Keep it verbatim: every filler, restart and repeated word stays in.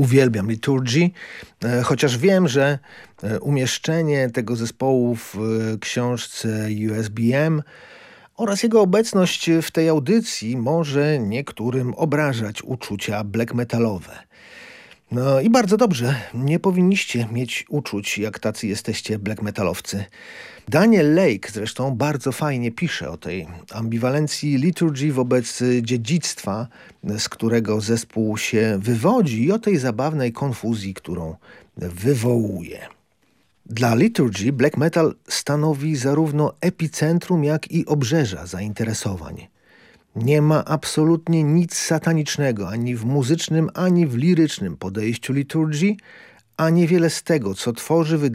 uwielbiam Liturgy, chociaż wiem, że umieszczenie tego zespołu w książce U S B M oraz jego obecność w tej audycji może niektórym obrażać uczucia black metalowe. No i bardzo dobrze, nie powinniście mieć uczuć, jak tacy jesteście black metalowcy. Daniel Lake zresztą bardzo fajnie pisze o tej ambiwalencji Liturgy wobec dziedzictwa, z którego zespół się wywodzi, i o tej zabawnej konfuzji, którą wywołuje. Dla Liturgy black metal stanowi zarówno epicentrum, jak i obrzeża zainteresowań. Nie ma absolutnie nic satanicznego ani w muzycznym, ani w lirycznym podejściu Liturgy, a niewiele z tego, co tworzy, wydaje